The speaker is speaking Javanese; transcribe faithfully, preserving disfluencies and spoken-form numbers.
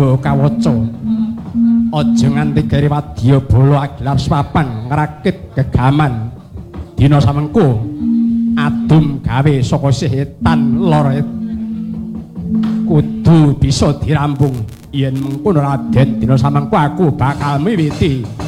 Pandhawa kawaca. Aja nganti keri wadya bala agilar swapan ngrakit gegaman. Dina samengko adum gawe saka setan lara kudu bisa dirampung. Yen mengkono Raden dina samengko aku bakal miwiti